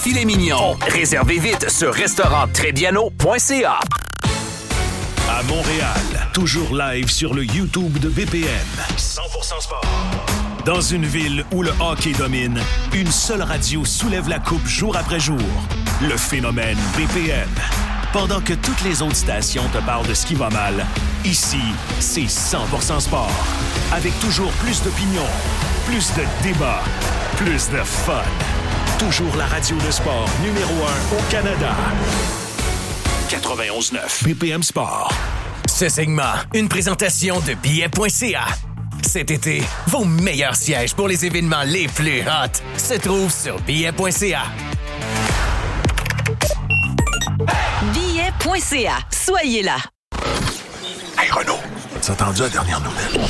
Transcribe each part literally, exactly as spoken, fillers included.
filet mignon. Réservez vite sur restaurant trébiano point c a. À Montréal, toujours live sur le YouTube de B P M. cent pour cent sport. Dans une ville où le hockey domine, une seule radio soulève la coupe jour après jour. Le phénomène B P M. Pendant que toutes les autres stations te parlent de ce qui va mal, ici, c'est cent pour cent sport. Avec toujours plus d'opinions, plus de débats, plus de fun. Toujours la radio de sport numéro un au Canada. quatre-vingt-onze neuf B P M Sport. Ce segment, une présentation de billets point c a. Cet été, vos meilleurs sièges pour les événements les plus hot se trouvent sur billets point c a. billets point c a. Soyez là. Hey Renaud, as-tu entendu la dernière nouvelle?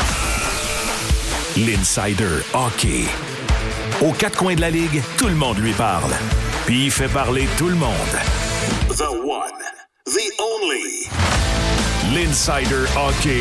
L'Insider Hockey. Aux quatre coins de la Ligue, tout le monde lui parle. Puis il fait parler tout le monde. The one, the only. L'Insider Hockey.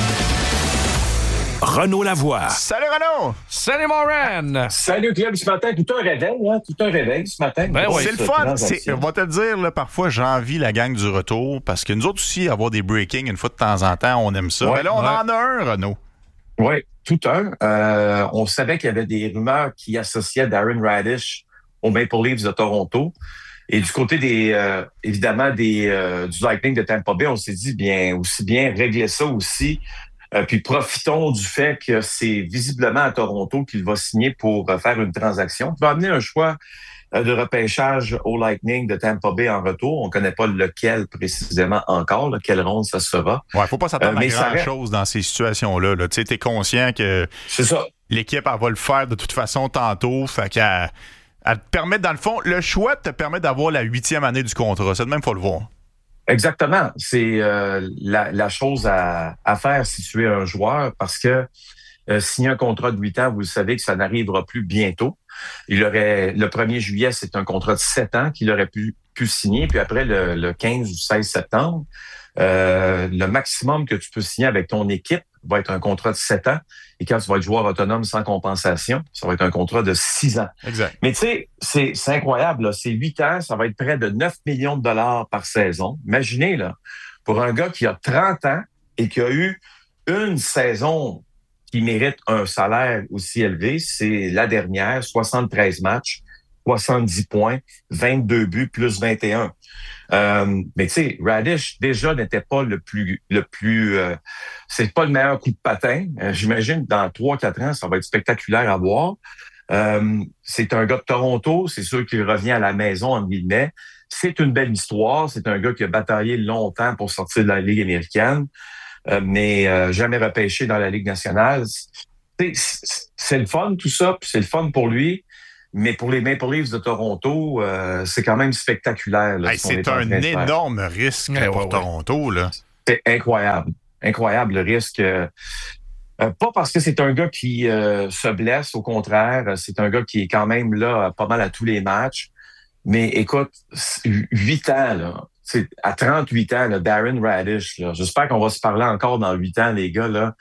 Renaud Lavoie. Salut Renaud! Salut Moran! Salut Club, ce matin, tout un réveil, hein? Tout un réveil ce matin. Ben oui, c'est le fun. C'est, on va te le dire, là, parfois j'envie la gang du retour parce que nous autres aussi, avoir des breakings une fois de temps en temps, on aime ça. Ouais, Mais là, on ouais. en a un, Renaud. Oui, tout un. Euh, on savait qu'il y avait des rumeurs qui associaient Darren Radish aux Maple Leafs de Toronto. Et du côté des, euh, évidemment, des euh, du Lightning de Tampa Bay, on s'est dit, bien, aussi bien régler ça aussi. Euh, puis profitons du fait que c'est visiblement à Toronto qu'il va signer pour euh, faire une transaction. Il va amener un choix euh, de repêchage au Lightning de Tampa Bay en retour. On ne connaît pas lequel précisément encore, là, quelle ronde ça sera. Ouais, faut pas s'attendre Euh, à mais ça grand-chose dans ces situations-là. Là. Tu sais, t'es conscient que C'est ça. l'équipe, elle va le faire de toute façon tantôt. Fait qu'elle elle te permet, dans le fond, le choix te permet d'avoir la huitième année du contrat. C'est de même, faut le voir. Exactement. C'est euh, la, la chose à, à faire si tu es un joueur parce que euh, signer un contrat de huit ans, vous le savez que ça n'arrivera plus bientôt. Il aurait le premier juillet, c'est un contrat de sept ans qu'il aurait pu, pu signer. Puis après, le, le quinze ou seize septembre, euh, le maximum que tu peux signer avec ton équipe va être un contrat de sept ans. Et quand tu vas être joueur autonome sans compensation, ça va être un contrat de six ans. Exact. Mais tu sais, c'est, c'est incroyable, là. C'est huit ans, ça va être près de neuf millions de dollars par saison. Imaginez, là, pour un gars qui a trente ans et qui a eu une saison qui mérite un salaire aussi élevé, c'est la dernière, soixante-treize matchs, soixante-dix points, vingt-deux buts, plus vingt et un. Euh, mais tu sais, Radish, déjà, n'était pas le plus... le plus, euh, c'est pas le meilleur coup de patin. Euh, j'imagine que dans trois quatre ans, ça va être spectaculaire à voir. Euh, c'est un gars de Toronto, c'est sûr qu'il revient à la maison, en guillemets. C'est une belle histoire. C'est un gars qui a bataillé longtemps pour sortir de la Ligue américaine, euh, mais euh, jamais repêché dans la Ligue nationale. C'est, c'est, c'est le fun, tout ça, puis c'est le fun pour lui. Mais pour les Maple Leafs de Toronto, euh, c'est quand même spectaculaire. Là, Hey, ce qu'on c'est est en un train de faire. énorme risque Ouais, pour ouais, ouais. Toronto. Là. C'est incroyable. Incroyable le risque. Euh, euh, pas parce que c'est un gars qui euh, se blesse, au contraire. C'est un gars qui est quand même là pas mal à tous les matchs. Mais écoute, huit ans, là, c'est à trente-huit ans, là, Darren Radish, là, j'espère qu'on va se parler encore dans huit ans, les gars, là.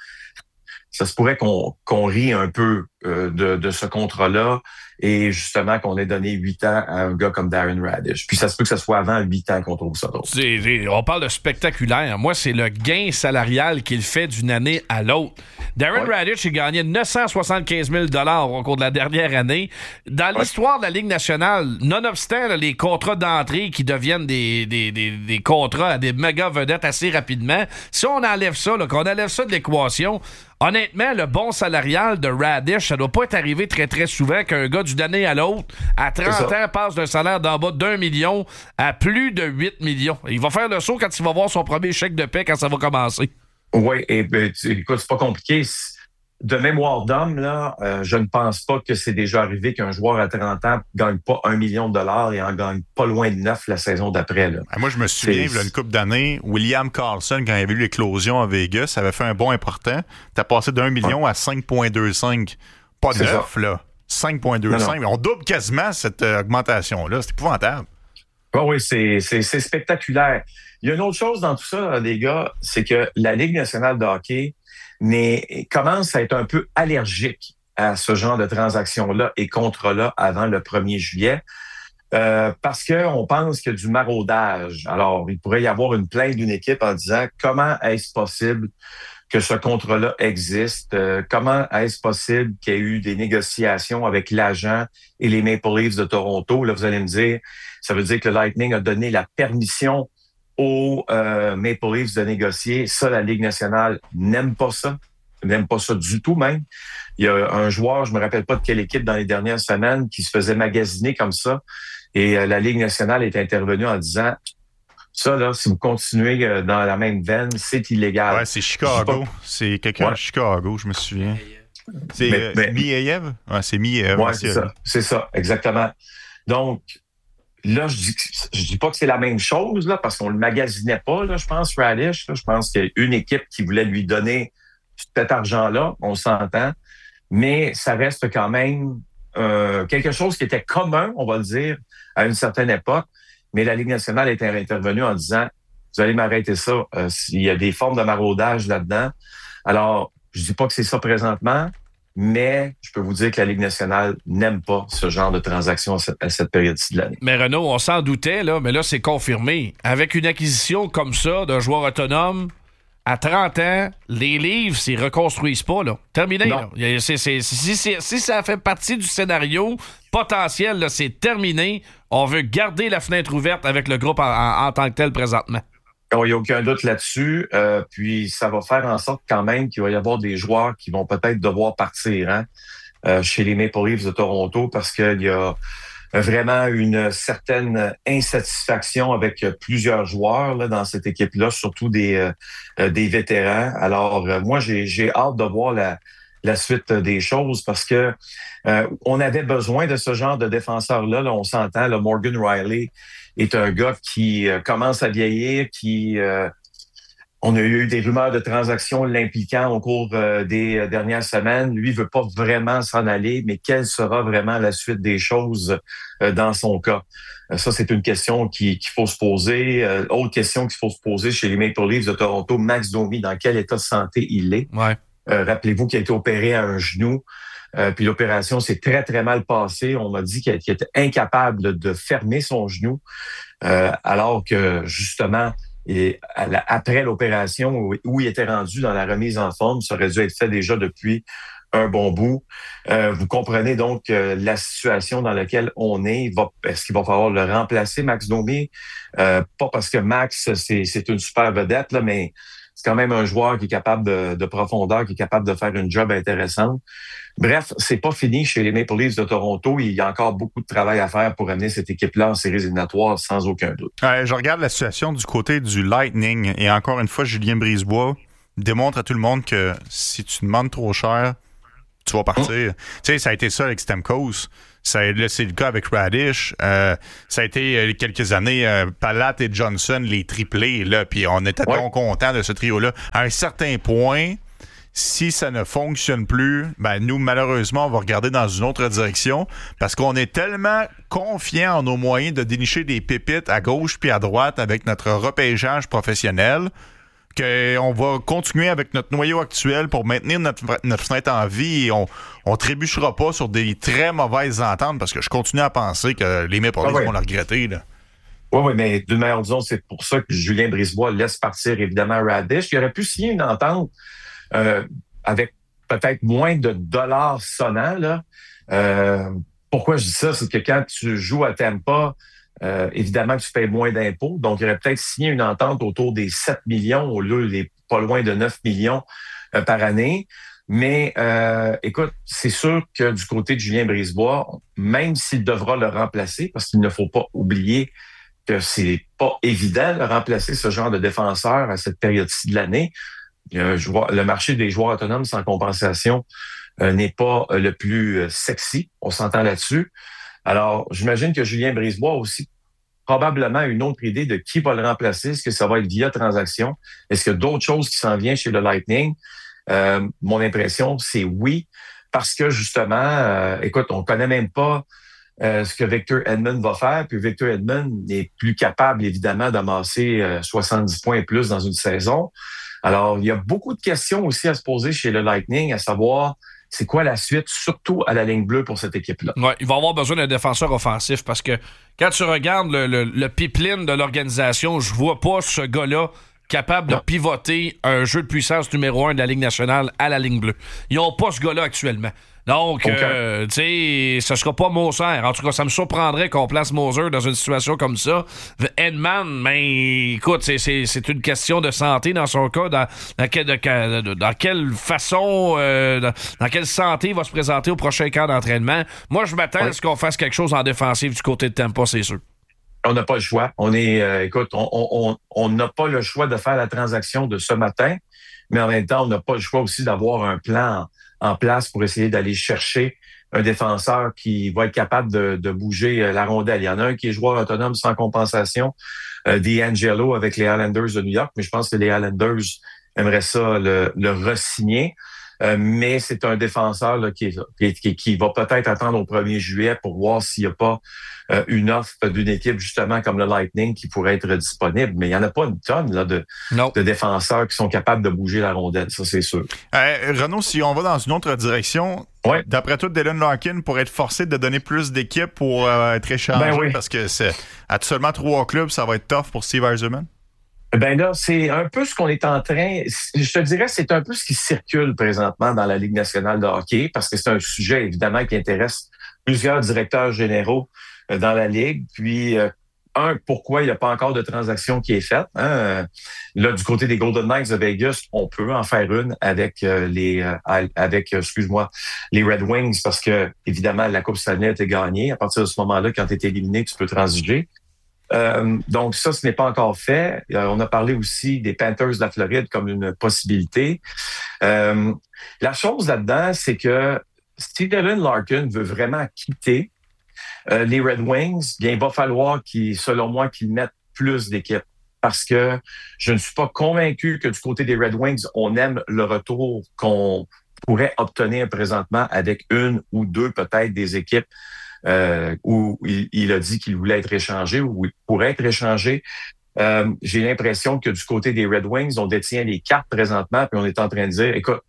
Ça se pourrait qu'on, qu'on rit un peu euh, de, de ce contrat-là et justement qu'on ait donné huit ans à un gars comme Darren Radish. Puis ça se peut que ce soit avant huit ans qu'on trouve ça drôle. C'est- c'est- on parle de spectaculaire. Moi, c'est le gain salarial qu'il fait d'une année à l'autre. Darren Ouais. Radish a gagné neuf cent soixante-quinze mille dollars au cours de la dernière année. Dans l'histoire de la Ligue nationale, nonobstant là, les contrats d'entrée qui deviennent des, des, des, des contrats à des méga vedettes assez rapidement, si on enlève ça, là, qu'on enlève ça de l'équation, honnêtement, le bon salarial de Radish, ça doit pas être arrivé très, très souvent qu'un gars d'une année à l'autre, à trente ça. ans, passe d'un salaire d'en bas d'un million à plus de huit millions. Il va faire le saut quand il va voir son premier chèque de paie quand ça va commencer. Oui, et ben, tu- écoute, c'est pas compliqué. C'est- De mémoire d'homme, là, euh, je ne pense pas que c'est déjà arrivé qu'un joueur à trente ans gagne pas un million de dollars et en gagne pas loin de neuf la saison d'après. Là. Ah, moi, je me souviens, il y a une couple d'années, William Karlsson, quand il y avait eu l'éclosion à Vegas, avait fait un bond important. T'as passé d'un million à cinq virgule vingt-cinq. Pas C'est neuf, là. cinq virgule vingt-cinq. On double quasiment cette euh, augmentation-là. C'est épouvantable. Oh oui, c'est, c'est, c'est spectaculaire. Il y a une autre chose dans tout ça, les gars, c'est que la Ligue nationale de hockey n'est, commence à être un peu allergique à ce genre de transactions-là et contrats-là avant le premier juillet. Euh, parce qu'on pense qu'il y a du maraudage. Alors, il pourrait y avoir une plainte d'une équipe en disant comment est-ce possible que ce contrat-là existe? Euh, comment est-ce possible qu'il y ait eu des négociations avec l'agent et les Maple Leafs de Toronto? Là, vous allez me dire, ça veut dire que le Lightning a donné la permission aux euh, Maple Leafs de négocier. Ça, la Ligue nationale n'aime pas ça. N'aime pas ça du tout même. Il y a un joueur, je me rappelle pas de quelle équipe dans les dernières semaines, qui se faisait magasiner comme ça. Et euh, la Ligue nationale est intervenue en disant, ça, là, si vous continuez euh, dans la même veine, c'est illégal. Ouais, c'est Chicago. Pas... C'est quelqu'un ouais. de Chicago, je me souviens. C'est mais, euh, mais... Miev? Ouais, c'est Miev. Ouais, c'est ça. C'est ça, exactement. Donc, là, je dis, je dis pas que c'est la même chose, là, parce qu'on le magasinait pas, là, je pense, Radish. Là, je pense qu'il y a une équipe qui voulait lui donner cet argent-là, on s'entend. Mais ça reste quand même euh, quelque chose qui était commun, on va le dire, à une certaine époque. Mais la Ligue nationale est intervenue en disant, vous allez m'arrêter ça. Euh, il y a des formes de maraudage là-dedans. Alors, je dis pas que c'est ça présentement, mais je peux vous dire que la Ligue nationale n'aime pas ce genre de transactions à cette, à cette période-ci de l'année. Mais Renaud, on s'en doutait, là, mais là, c'est confirmé. Avec une acquisition comme ça d'un joueur autonome, à trente ans, les livres, ils ne reconstruisent pas. Là. Terminé. Là. C'est, c'est, si, si, si ça fait partie du scénario potentiel, là, c'est terminé. On veut garder la fenêtre ouverte avec le groupe en, en, en tant que tel présentement. Il n'y a aucun doute là-dessus. Euh, puis ça va faire en sorte quand même qu'il va y avoir des joueurs qui vont peut-être devoir partir hein, euh, chez les Maple Leafs de Toronto parce qu'il y a vraiment une certaine insatisfaction avec plusieurs joueurs là, dans cette équipe-là, surtout des, euh, des vétérans. Alors, euh, moi, j'ai, j'ai hâte de voir la, la suite des choses parce que euh, on avait besoin de ce genre de défenseur-là. Là, on s'entend, là, Morgan Riley est un gars qui euh, commence à vieillir, qui... Euh, on a eu des rumeurs de transactions l'impliquant au cours euh, des dernières semaines. Lui, il veut pas vraiment s'en aller, mais quelle sera vraiment la suite des choses euh, dans son cas? Euh, ça, c'est une question qui, qu'il faut se poser. Euh, autre question qu'il faut se poser chez les Maple Leafs de Toronto, Max Domi, dans quel état de santé il est? Ouais. Euh, rappelez-vous qu'il a été opéré à un genou. Euh, puis l'opération s'est très, très mal passée. On m'a dit qu'il, qu'il était incapable de, de fermer son genou, euh, alors que, justement, et après l'opération où il était rendu dans la remise en forme, ça aurait dû être fait déjà depuis un bon bout. Euh, vous comprenez donc euh, la situation dans laquelle on est. Il va, est-ce qu'il va falloir le remplacer, Max Domi? Euh, pas parce que Max, c'est, c'est une super vedette, là, mais c'est quand même un joueur qui est capable de, de profondeur, qui est capable de faire une job intéressante. Bref, c'est pas fini chez les Maple Leafs de Toronto. Il y a encore beaucoup de travail à faire pour amener cette équipe-là en séries éliminatoires, sans aucun doute. Euh, je regarde la situation du côté du Lightning et encore une fois, Julien Brisebois démontre à tout le monde que si tu demandes trop cher, tu vas partir. Mmh. Tu sais, ça a été ça avec Stamkos. Ça, là, c'est le cas avec Radish. Euh, ça a été euh, quelques années, euh, Palat et Johnson, les triplés, là, puis on était ouais. donc contents de ce trio-là. À un certain point, si ça ne fonctionne plus, ben nous, malheureusement, on va regarder dans une autre direction parce qu'on est tellement confiants en nos moyens de dénicher des pépites à gauche puis à droite avec notre repêchage professionnel qu'on va continuer avec notre noyau actuel pour maintenir notre, notre fenêtre en vie et on on trébuchera pas sur des très mauvaises ententes parce que je continue à penser que les Maple Leafs ah oui. vont le regretter. Là. Oui, oui, mais d'une manière disons, c'est pour ça que Julien Brisebois laisse partir évidemment Radish. Il aurait pu signer une entente euh, avec peut-être moins de dollars sonnants. Là. Euh, pourquoi je dis ça? C'est que quand tu joues à Tampa, Euh, évidemment que tu payes moins d'impôts. Donc, il aurait peut-être signé une entente autour des sept millions au lieu des pas loin de neuf millions euh, par année. Mais euh, écoute, c'est sûr que du côté de Julien Brisebois, même s'il devra le remplacer, parce qu'il ne faut pas oublier que c'est pas évident de remplacer ce genre de défenseur à cette période-ci de l'année. Euh, joueur, le marché des joueurs autonomes sans compensation euh, n'est pas euh, le plus euh, sexy. On s'entend là-dessus. Alors, j'imagine que Julien Brisebois a aussi probablement une autre idée de qui va le remplacer. Est-ce que ça va être via transaction? Est-ce qu'il y a d'autres choses qui s'en viennent chez le Lightning? Euh, mon impression, c'est oui, parce que justement, euh, écoute, on connaît même pas euh, ce que Victor Hedman va faire, puis Victor Hedman n'est plus capable, évidemment, d'amasser euh, soixante-dix points et plus dans une saison. Alors, il y a beaucoup de questions aussi à se poser chez le Lightning, à savoir c'est quoi la suite, surtout à la ligne bleue pour cette équipe-là. Ouais, il va avoir besoin d'un défenseur offensif parce que quand tu regardes le, le, le pipeline de l'organisation, je vois pas ce gars-là capable non. de pivoter un jeu de puissance numéro un de la Ligue nationale à la ligne bleue. Ils n'ont pas ce gars-là actuellement. Donc, okay. euh, tu sais, ce sera pas Moser. En tout cas, ça me surprendrait qu'on place Moser dans une situation comme ça. Edman, mais écoute, c'est, c'est, c'est une question de santé dans son cas. Dans, dans, quel, de, dans quelle façon, euh, dans, dans quelle santé il va se présenter au prochain camp d'entraînement. Moi, je m'attends ouais. à ce qu'on fasse quelque chose en défensive du côté de Tampa, c'est sûr. On n'a pas le choix. On est, euh, écoute, on, on, on n'a pas le choix de faire la transaction de ce matin, mais en même temps, on n'a pas le choix aussi d'avoir un plan en place pour essayer d'aller chercher un défenseur qui va être capable de, de bouger la rondelle. Il y en a un qui est joueur autonome sans compensation, euh, D'Angelo avec les Islanders de New York, mais je pense que les Islanders aimeraient ça le, le re-signer. Euh, mais c'est un défenseur là, qui, est, qui, qui va peut-être attendre au premier juillet pour voir s'il n'y a pas euh, une offre d'une équipe justement comme le Lightning qui pourrait être disponible. Mais il n'y en a pas une tonne là, de, de défenseurs qui sont capables de bouger la rondelle, ça c'est sûr. Euh, Renaud, si on va dans une autre direction, ouais. d'après toi, Dylan Larkin pourrait être forcé de donner plus d'équipes pour euh, être échangé ben oui. parce que c'est à seulement trois clubs, ça va être tough pour Steve Yzerman? Ben là, c'est un peu ce qu'on est en train... Je te dirais, c'est un peu ce qui circule présentement dans la Ligue nationale de hockey, parce que c'est un sujet, évidemment, qui intéresse plusieurs directeurs généraux dans la Ligue. Puis, euh, un, pourquoi il n'y a pas encore de transaction qui est faite. Hein? Là, du côté des Golden Knights de Vegas, on peut en faire une avec euh, les... Euh, avec, excuse-moi, les Red Wings, parce que, évidemment, la Coupe Stanley a été gagnée. À partir de ce moment-là, quand tu es éliminé, tu peux transiger. Euh, donc ça, ce n'est pas encore fait. Euh, on a parlé aussi des Panthers de la Floride comme une possibilité. Euh, la chose là-dedans, c'est que si Dylan Larkin veut vraiment quitter euh, les Red Wings, bien, il va falloir qu'il, selon moi, qu'il mette plus d'équipes. Parce que je ne suis pas convaincu que du côté des Red Wings, on aime le retour qu'on pourrait obtenir présentement avec une ou deux peut-être des équipes Euh, où il, il a dit qu'il voulait être échangé, ou il pourrait être échangé. Euh, j'ai l'impression que du côté des Red Wings, on détient les cartes présentement, puis on est en train de dire, écoute,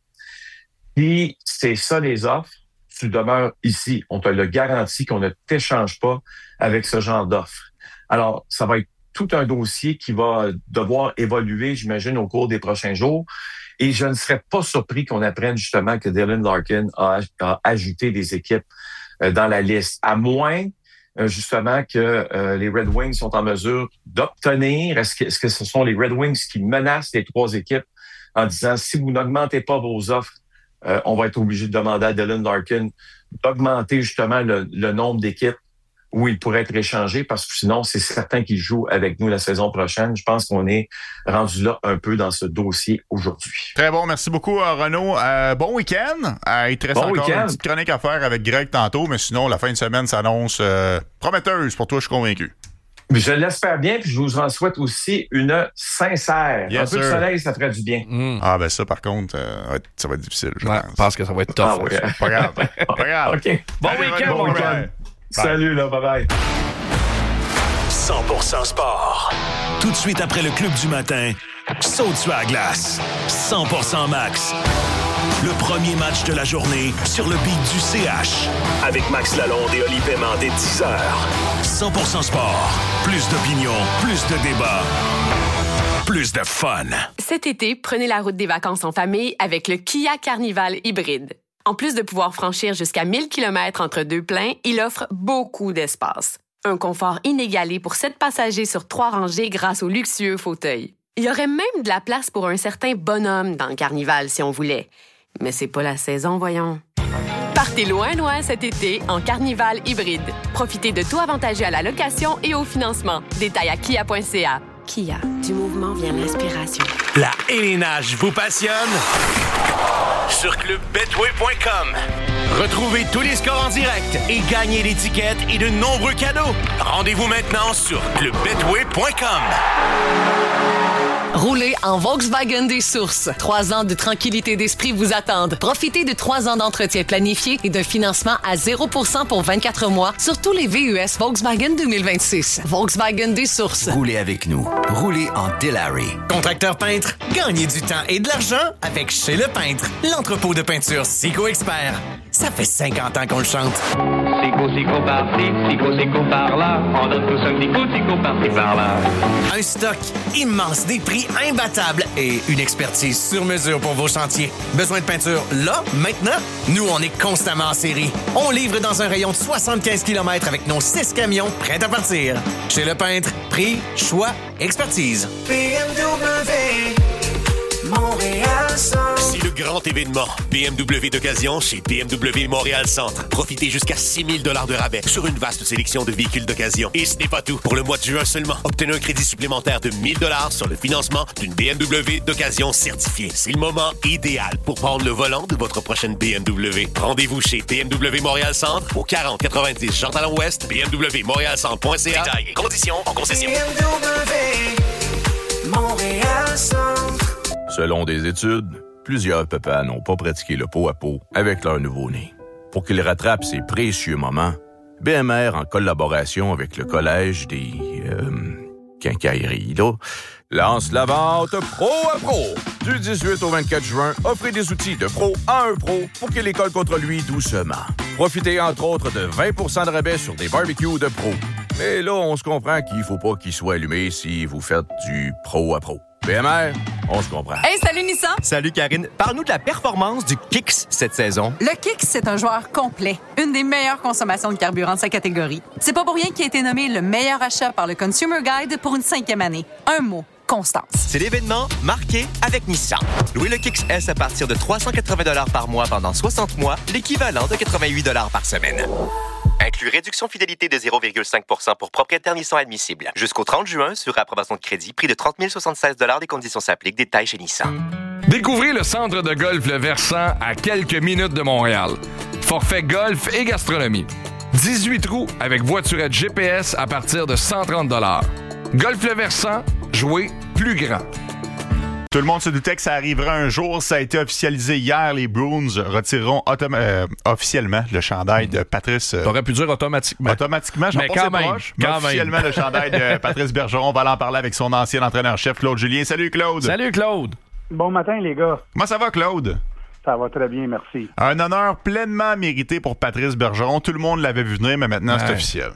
si c'est ça les offres, tu demeures ici. On te le garantit qu'on ne t'échange pas avec ce genre d'offres. Alors, ça va être tout un dossier qui va devoir évoluer, j'imagine, au cours des prochains jours. Et je ne serais pas surpris qu'on apprenne justement que Dylan Larkin a, a ajouté des équipes dans la liste, à moins justement que euh, les Red Wings sont en mesure d'obtenir, est-ce que, est-ce que ce sont les Red Wings qui menacent les trois équipes en disant si vous n'augmentez pas vos offres, euh, on va être obligé de demander à Dylan Larkin d'augmenter justement le, le nombre d'équipes où il pourrait être échangé, parce que sinon, c'est certain qu'il joue avec nous la saison prochaine. Je pense qu'on est rendu là un peu dans ce dossier aujourd'hui. Très bon, merci beaucoup Renaud. Euh, bon week-end. Euh, il te reste bon encore week-end. Une petite chronique à faire avec Greg tantôt, mais sinon, la fin de semaine s'annonce euh, prometteuse pour toi, je suis convaincu. Je l'espère bien, puis je vous en souhaite aussi une sincère. Yes, un peu sir. De soleil, ça ferait du bien. Mm. Ah ben ça, par contre, euh, ça va être difficile, je ouais, pense. Je pense que ça va être tough. Ah, oui. Pas grave, pas grave. OK. Bon Allez, week-end, bon week-end. Bye. Salut, là, bye-bye. cent pour cent sport. Tout de suite après le club du matin, saute sur la glace. cent pour cent Max. Le premier match de la journée sur le beat du C H. Avec Max Lalonde et Oli Paiement dès dix heures. cent pour cent sport. Plus d'opinion, plus de débats, plus de fun. Cet été, prenez la route des vacances en famille avec le Kia Carnival hybride. En plus de pouvoir franchir jusqu'à mille kilomètres entre deux pleins, il offre beaucoup d'espace. Un confort inégalé pour sept passagers sur trois rangées grâce aux luxueux fauteuils. Il y aurait même de la place pour un certain bonhomme dans le Carnival si on voulait. Mais c'est pas la saison, voyons. Partez loin, loin cet été en Carnival hybride. Profitez de taux avantageux à la location et au financement. Détails à kia point c a. Kia, du mouvement vient l'inspiration. La élénage vous passionne? Sur club betway point com. Retrouvez tous les scores en direct et gagnez l'étiquette et de nombreux cadeaux. Rendez-vous maintenant sur club betway point com. Roulez en Volkswagen des Sources. Trois ans de tranquillité d'esprit vous attendent. Profitez de trois ans d'entretien planifié et d'un financement à zéro pour cent pour vingt-quatre mois sur tous les V U S Volkswagen deux mille vingt-six. Volkswagen des Sources. Roulez avec nous. roulez en Dilary. Contracteur peintre, gagnez du temps et de l'argent avec Chez Le Peintre, l'entrepôt de peinture Sico Expert. Ça fait cinquante ans qu'on le chante. Sico, Sico par-ci, Sico, Sico par-là. On donne tous un petit coup, Sico par-ci, par-là. Un stock immense, des prix imbattables et une expertise sur mesure pour vos chantiers. Besoin de peinture là, maintenant? Nous, on est constamment en série. On livre dans un rayon de soixante-quinze kilomètres avec nos six camions prêts à partir. Chez Le Peintre, prix, choix, expertise. B M W Montréal Centre. C'est le grand événement B M W d'occasion chez B M W Montréal Centre. Profitez jusqu'à six mille dollars de rabais sur une vaste sélection de véhicules d'occasion. Et ce n'est pas tout. Pour le mois de juin seulement, obtenez un crédit supplémentaire de mille dollars sur le financement d'une B M W d'occasion certifiée. C'est le moment idéal pour prendre le volant de votre prochaine B M W. Rendez-vous chez B M W Montréal Centre au quarante quatre-vingt-dix Jean Talon Ouest, B M W Montréal Centre point C A. Détails et conditions en concession. B M W Montréal Centre. Selon des études, plusieurs papas n'ont pas pratiqué le pot à pot avec leur nouveau-né. Pour qu'ils rattrapent ces précieux moments, B M R, en collaboration avec le Collège des... Euh, quincailleries, là, lance la vente Pro à Pro. Du dix-huit au vingt-quatre juin, offrez des outils de pro à un pro pour que l'école contre lui doucement. Profitez entre autres de vingt pour cent de rabais sur des barbecues de pro. Mais là, on se comprend qu'il faut pas qu'il soit allumé si vous faites du pro à pro. B M R, on se comprend. Hey, salut Nissan! Salut Karine. Parle-nous de la performance du Kicks cette saison. Le Kicks, c'est un joueur complet. Une des meilleures consommations de carburant de sa catégorie. C'est pas pour rien qu'il a été nommé le meilleur achat par le Consumer Guide pour une cinquième année. Un mot. Constance. C'est l'événement marqué avec Nissan. Louez le Kicks S à partir de trois cent quatre-vingts dollars par mois pendant soixante mois, l'équivalent de quatre-vingt-huit dollars par semaine. Inclut réduction fidélité de zéro virgule cinq pour cent pour propriétaires Nissan admissible. Jusqu'au trente juin, sur approbation de crédit, prix de trente mille soixante-seize dollars. Des conditions s'appliquent. Détails chez Nissan. Découvrez le centre de golf Le Versant à quelques minutes de Montréal. Forfait golf et gastronomie. dix-huit trous avec voiturette G P S à partir de cent trente dollars. Golf Le Versant, jouer plus grand. Tout le monde se doutait que ça arriverait un jour. Ça a été officialisé hier. Les Bruins retireront autom- euh, officiellement le chandail de Patrice... Euh, T'aurais pu dire automatiquement. Automatiquement, j'en pense c'est proche. Mais officiellement, même. Le chandail de Patrice Bergeron. On va aller en parler avec son ancien entraîneur-chef, Claude Julien. Salut, Claude. Salut, Claude. Bon matin, les gars. Comment ça va, Claude? Ça va très bien, merci. Un honneur pleinement mérité pour Patrice Bergeron. Tout le monde l'avait vu venir, mais maintenant, ouais. c'est officiel.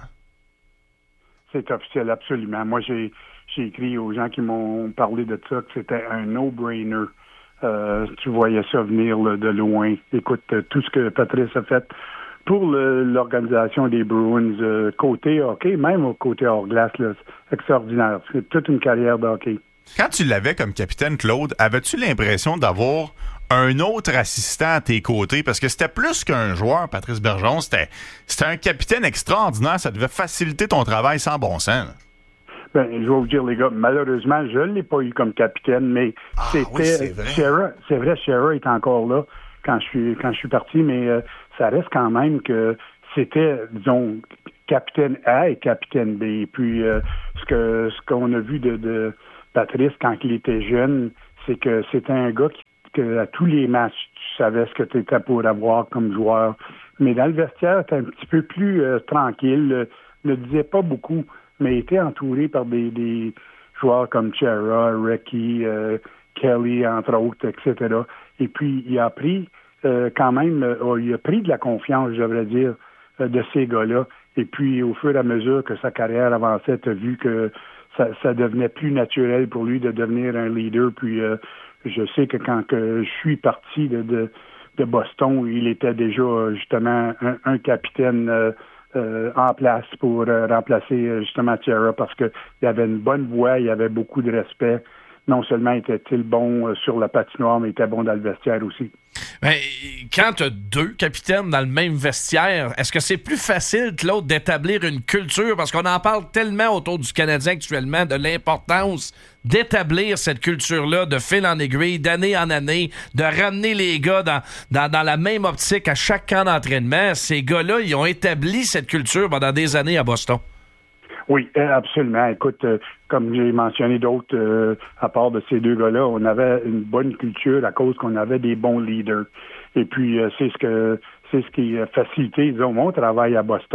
C'est officiel, absolument. Moi, j'ai... J'ai écrit aux gens qui m'ont parlé de ça que c'était un no-brainer. Euh, tu voyais ça venir là, de loin. Écoute, tout ce que Patrice a fait pour le, l'organisation des Bruins, euh, côté hockey, même au côté hors-glace, là, c'est extraordinaire. C'est toute une carrière de hockey. Quand tu l'avais comme capitaine, Claude, avais-tu l'impression d'avoir un autre assistant à tes côtés? Parce que c'était plus qu'un joueur, Patrice Bergeron. C'était, c'était un capitaine extraordinaire. Ça devait faciliter ton travail sans bon sens. Là. Ben, je vais vous dire, les gars, malheureusement, je ne l'ai pas eu comme capitaine, mais ah, c'était... Oui, c'est vrai. Shera, c'est vrai, Shera est encore là quand je suis, quand je suis parti, mais euh, ça reste quand même que c'était, disons, capitaine A et capitaine B. Et puis, euh, ce que ce qu'on a vu de, de Patrice quand il était jeune, c'est que c'était un gars qui, que à tous les matchs, tu savais ce que tu étais pour avoir comme joueur. Mais dans le vestiaire, c'était un petit peu plus euh, tranquille, euh, ne disait pas beaucoup, mais était entouré par des, des joueurs comme Chara, Ricky, euh, Kelly, entre autres, et cetera. Et puis, il a pris euh, quand même, euh, il a pris de la confiance, je devrais dire, euh, de ces gars-là. Et puis, au fur et à mesure que sa carrière avançait, tu as vu que ça, ça devenait plus naturel pour lui de devenir un leader. Puis, euh, je sais que quand que je suis parti de, de, de Boston, il était déjà, justement, un, un capitaine... Euh, Euh, en place pour euh, remplacer euh, justement Chara parce qu'il avait une bonne voix, il avait beaucoup de respect. Non seulement était-il bon euh, sur la patinoire, mais il était bon dans le vestiaire aussi. Ben, quand tu as deux capitaines dans le même vestiaire, est-ce que c'est plus facile, Claude, d'établir une culture? Parce qu'on en parle tellement autour du Canadien actuellement de l'importance d'établir cette culture-là de fil en aiguille, d'année en année, de ramener les gars dans, dans, dans la même optique à chaque camp d'entraînement. Ces gars-là, ils ont établi cette culture pendant des années à Boston. Oui, absolument. Écoute, euh, comme j'ai mentionné d'autres, euh, à part de ces deux gars-là, on avait une bonne culture à cause qu'on avait des bons leaders. Et puis, euh, c'est ce que c'est ce qui a facilité, disons, mon travail à Boston,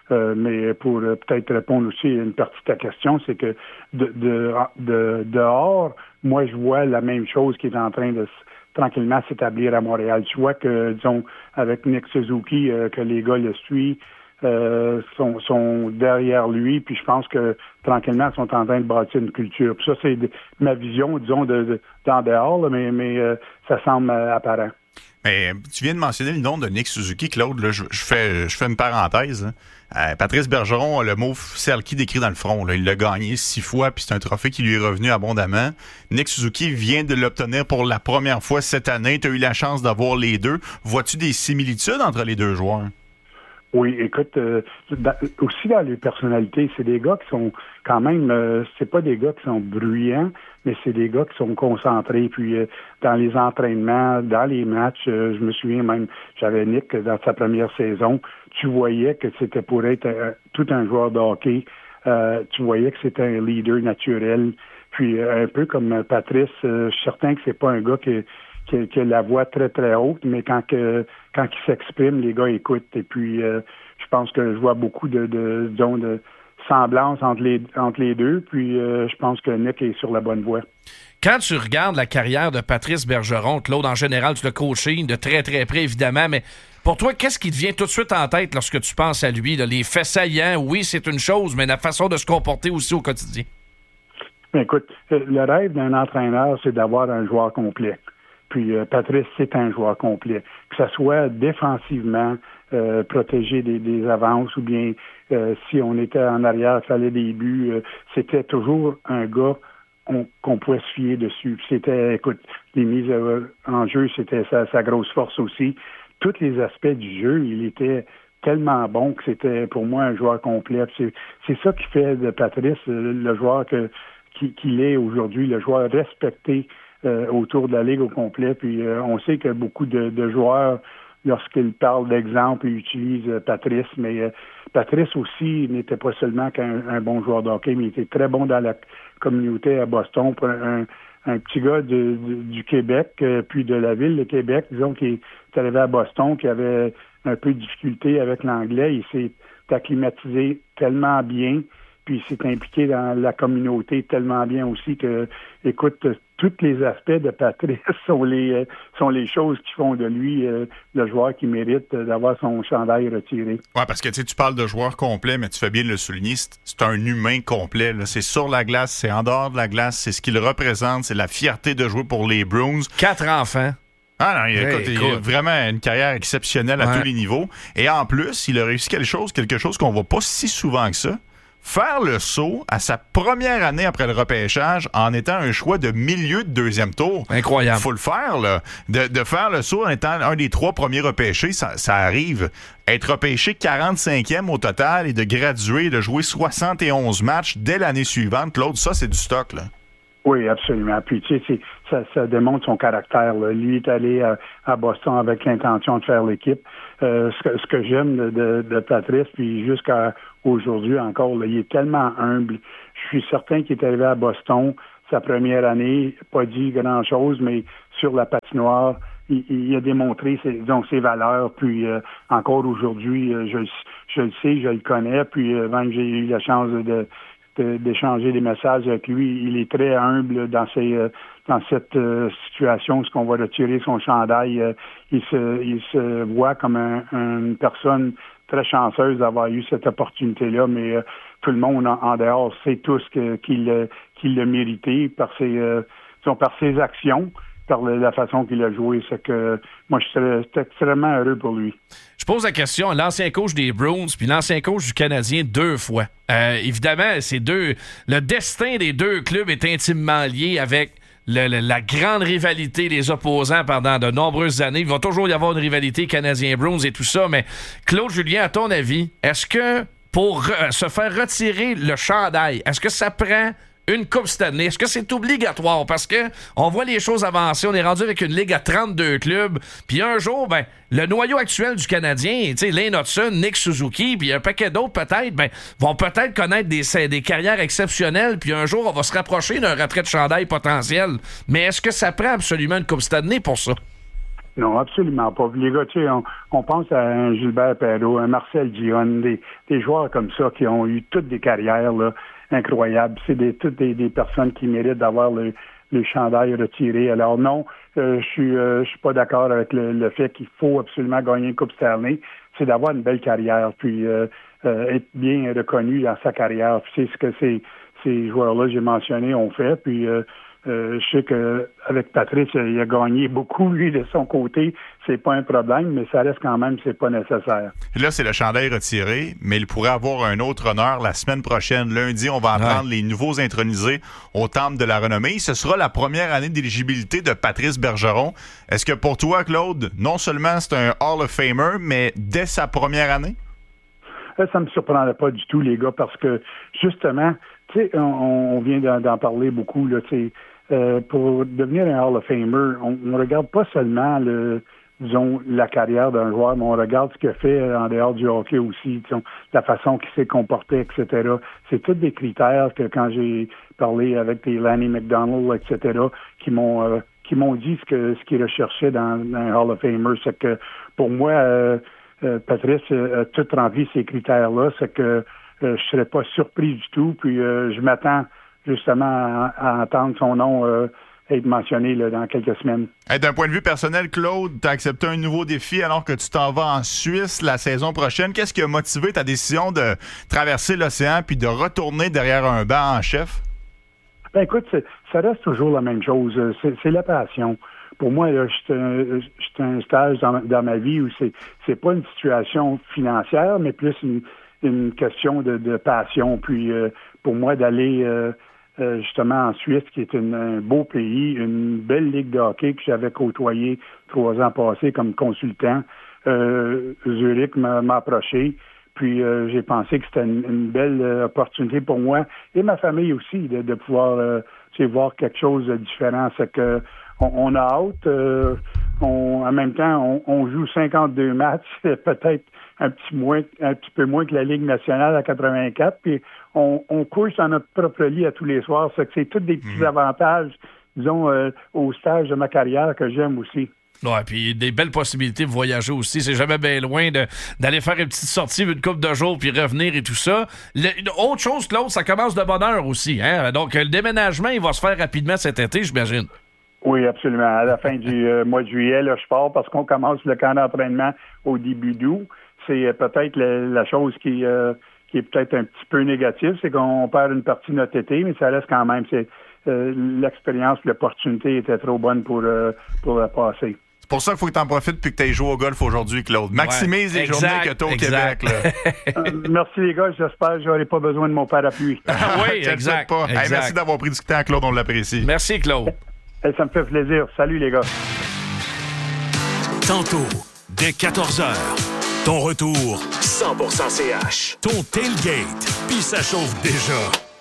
Euh, mais pour euh, peut-être répondre aussi à une partie de ta question, c'est que de, de, de, dehors, moi, je vois la même chose qui est en train de tranquillement s'établir à Montréal. Tu vois que, disons, avec Nick Suzuki, euh, que les gars le suivent, euh, sont, sont derrière lui, puis je pense que tranquillement, ils sont en train de bâtir une culture. Puis ça, c'est de, ma vision, disons, de, de, d'en dehors, là, mais, mais euh, ça semble euh, apparent. Mais tu viens de mentionner le nom de Nick Suzuki, Claude. Là, je, je, fais, je fais une parenthèse. Hein. Euh, Patrice Bergeron a le mot Selke décrit dans le front. Là. Il l'a gagné six fois, puis c'est un trophée qui lui est revenu abondamment. Nick Suzuki vient de l'obtenir pour la première fois cette année. Tu as eu la chance d'avoir les deux. Vois-tu des similitudes entre les deux joueurs? Oui, écoute, euh, dans, aussi dans les personnalités, c'est des gars qui sont quand même, euh, c'est pas des gars qui sont bruyants, mais c'est des gars qui sont concentrés. Puis euh, dans les entraînements, dans les matchs, euh, je me souviens même, j'avais Nick dans sa première saison, tu voyais que c'était pour être euh, tout un joueur de hockey. Euh, tu voyais que c'était un leader naturel. Puis euh, un peu comme Patrice, euh, je suis certain que c'est pas un gars qui Qui, qui a la voix très, très haute, mais quand que, quand il s'exprime, les gars écoutent. Et puis, euh, je pense que je vois beaucoup de, de, disons, de semblance entre les, entre les deux. Puis, euh, je pense que Nick est sur la bonne voie. Quand tu regardes la carrière de Patrice Bergeron, Claude, en général, tu l'as coaché de très, très près, évidemment, mais pour toi, qu'est-ce qui te vient tout de suite en tête lorsque tu penses à lui? Là? Les faits saillants, oui, c'est une chose, mais la façon de se comporter aussi au quotidien. Écoute, le rêve d'un entraîneur, c'est d'avoir un joueur complet. Puis euh, Patrice, c'est un joueur complet. Que ce soit défensivement, euh, protéger des, des avances, ou bien euh, si on était en arrière, il fallait des buts, euh, c'était toujours un gars on, qu'on pouvait se fier dessus. Puis c'était, écoute, les mises euh, en jeu, c'était sa, sa grosse force aussi. Tous les aspects du jeu, il était tellement bon que c'était pour moi un joueur complet. Puis c'est, c'est ça qui fait de Patrice le, le joueur que, qui, qu'il est aujourd'hui, le joueur respecté Euh, autour de la Ligue au complet. Puis euh, on sait que beaucoup de, de joueurs, lorsqu'ils parlent d'exemple, ils utilisent euh, Patrice, mais euh, Patrice aussi n'était pas seulement qu'un un bon joueur de hockey, mais il était très bon dans la communauté à Boston. Pour un, un petit gars de, de, du Québec, euh, puis de la ville de Québec, disons, qui est arrivé à Boston, qui avait un peu de difficulté avec l'anglais, il s'est acclimatisé tellement bien, puis il s'est impliqué dans la communauté tellement bien aussi que, écoute, tous les aspects de Patrice sont les euh, sont les choses qui font de lui euh, le joueur qui mérite euh, d'avoir son chandail retiré. Oui, parce que tu sais, tu parles de joueur complet, mais tu fais bien de le souligner, c'est, c'est un humain complet. Là. C'est sur la glace, c'est en dehors de la glace, c'est ce qu'il représente, c'est la fierté de jouer pour les Bruins. Quatre enfants. Ah non, il, hey, écoute, il a vraiment une carrière exceptionnelle à ouais. tous les niveaux. Et en plus, il a réussi quelque chose, quelque chose qu'on voit pas si souvent que ça. Faire le saut à sa première année après le repêchage en étant un choix de milieu de deuxième tour. Incroyable. Faut le faire, là. De, de faire le saut en étant un des trois premiers repêchés, ça, ça arrive. Être repêché quarante-cinquième au total et de graduer, de jouer soixante et onze matchs dès l'année suivante, Claude, ça, c'est du stock, là. Oui, absolument. Puis, tu sais, c'est, ça, ça démontre son caractère, là. Lui est allé à, à Boston avec l'intention de faire l'équipe. Euh, ce, que, ce que j'aime de, de, de Patrice, puis jusqu'à aujourd'hui encore, là, il est tellement humble. Je suis certain qu'il est arrivé à Boston sa première année, pas dit grand-chose, mais sur la patinoire, il, il a démontré ses, disons, ses valeurs. Puis euh, encore aujourd'hui, euh, je, je le sais, je le connais. Puis euh, même j'ai eu la chance de De, d'échanger des messages avec lui. Il est très humble dans ces euh, dans cette euh, situation, ce qu'on va retirer son chandail. Euh, il se il se voit comme un, une personne très chanceuse d'avoir eu cette opportunité-là, mais euh, tout le monde en, en dehors sait tous que, qu'il, qu'il l'a mérité par ses euh, disons, par ses actions, par la façon qu'il a joué. C'est que moi, je suis extrêmement heureux pour lui. Je pose la question à l'ancien coach des Bruins puis l'ancien coach du Canadien deux fois. Euh, évidemment, ces deux, le destin des deux clubs est intimement lié avec le, le, la grande rivalité des opposants pendant de nombreuses années. Il va toujours y avoir une rivalité Canadien-Bruins et tout ça, mais Claude Julien, à ton avis, est-ce que pour re- se faire retirer le chandail, est-ce que ça prend une coupe cette année? Est-ce que c'est obligatoire? Parce que on voit les choses avancer. On est rendu avec une ligue à trente-deux clubs. Puis un jour, ben, le noyau actuel du Canadien, tu sais, Lane Hudson, Nick Suzuki, puis un paquet d'autres peut-être, ben, vont peut-être connaître des, des carrières exceptionnelles. Puis un jour, on va se rapprocher d'un retrait de chandail potentiel. Mais est-ce que ça prend absolument une coupe cette année pour ça? Non, absolument pas. Les gars, tu sais, on, on pense à un Gilbert Perreault, un Marcel Dionne, des, des joueurs comme ça qui ont eu toutes des carrières là, incroyables. C'est des, toutes des, des personnes qui méritent d'avoir le, le chandail retiré. Alors non, euh, je suis euh, je suis pas d'accord avec le, le fait qu'il faut absolument gagner une Coupe Stanley. C'est d'avoir une belle carrière, puis euh, euh, être bien reconnu dans sa carrière. Puis c'est ce que ces, ces joueurs-là, j'ai mentionné, ont fait. Puis euh, Euh, je sais qu'avec Patrice, il a gagné beaucoup, lui, de son côté. C'est pas un problème, mais ça reste quand même, c'est pas nécessaire. Là, c'est le chandail retiré, mais il pourrait avoir un autre honneur la semaine prochaine. Lundi, on va apprendre ouais. les nouveaux intronisés au Temple de la Renommée. Ce sera la première année d'éligibilité de Patrice Bergeron. Est-ce que pour toi, Claude, non seulement c'est un Hall of Famer, mais dès sa première année? Ça me surprendrait pas du tout, les gars, parce que, justement, tu sais, on, on vient d'en, d'en parler beaucoup, là, tu sais, Euh, pour devenir un Hall of Famer, on ne regarde pas seulement le, disons, la carrière d'un joueur, mais on regarde ce qu'il a fait en dehors du hockey aussi, disons, la façon qu'il s'est comporté, et cetera. C'est tous des critères que quand j'ai parlé avec des Lanny McDonald, et cetera, qui m'ont euh, qui m'ont dit ce que ce qu'ils recherchaient dans, dans un Hall of Famer. C'est que pour moi, euh, euh, Patrice a tout rempli ces critères-là. C'est que euh, je serais pas surpris du tout. Puis euh, je m'attends justement à, à entendre son nom euh, être mentionné là, dans quelques semaines. Hey, d'un point de vue personnel, Claude, tu as accepté un nouveau défi alors que tu t'en vas en Suisse la saison prochaine. Qu'est-ce qui a motivé ta décision de traverser l'océan puis de retourner derrière un banc en chef? Ben écoute, c'est, ça reste toujours la même chose. C'est, c'est la passion. Pour moi, là, c'est un, c'est un stage dans, dans ma vie où c'est, c'est pas une situation financière, mais plus une, une question de, de passion. Puis euh, pour moi, d'aller... Euh, Euh, justement en Suisse, qui est une, un beau pays, une belle ligue de hockey que j'avais côtoyé trois ans passés comme consultant. Euh, Zurich m'a, m'a approché, puis euh, j'ai pensé que c'était une, une belle euh, opportunité pour moi et ma famille aussi de, de pouvoir euh, voir quelque chose de différent. C'est que on, on a hâte. Euh, on, en même temps, on, on joue cinquante-deux matchs, peut-être un petit moins, un petit peu moins que la Ligue nationale à quatre-vingt-quatre, puis on, on couche dans notre propre lit à tous les soirs. C'est que c'est tous des petits mmh. avantages, disons, euh, au stage de ma carrière que j'aime aussi. Ouais, puis des belles possibilités de voyager aussi. C'est jamais bien loin de, d'aller faire une petite sortie une couple de jours puis revenir et tout ça. Le, une autre chose, Claude, ça commence de bonne heure aussi. Hein? Donc, le déménagement, il va se faire rapidement cet été, j'imagine. Oui, absolument. À la fin du euh, mois de juillet, là, je pars parce qu'on commence le camp d'entraînement au début d'août. C'est euh, peut-être la, la chose qui, euh, qui est peut-être un petit peu négative, c'est qu'on perd une partie de notre été, mais ça reste quand même. C'est euh, l'expérience, l'opportunité était trop bonne pour, euh, pour la passer. C'est pour ça qu'il faut que tu en profites puis que tu ailles jouer au golf aujourd'hui, Claude. Maximise ouais, les exact, journées que tu as au exact. Québec. Là. euh, merci les gars, j'espère que j'aurai pas besoin de mon parapluie. Ah oui, exact. Pas. exact. Hey, merci d'avoir pris du temps, Claude, on l'apprécie. Merci, Claude. Hey, ça me fait plaisir. Salut les gars. Tantôt, dès quatorze heures, ton retour cent pour cent C H. Ton tailgate, puis ça chauffe déjà.